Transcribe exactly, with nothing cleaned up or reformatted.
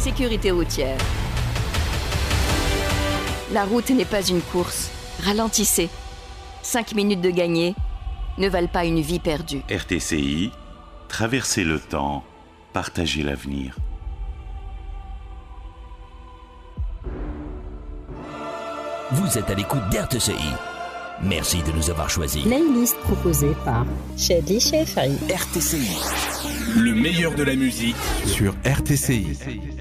Sécurité routière. La route n'est pas une course. Ralentissez. Cinq minutes de gagné ne valent pas une vie perdue. R T C I, traversez le temps, partagez l'avenir. Vous êtes à l'écoute d'R T C I. Merci de nous avoir choisis. Playlist proposée par Shadly Shefari. R T C I. Le meilleur de la musique sur R T C I.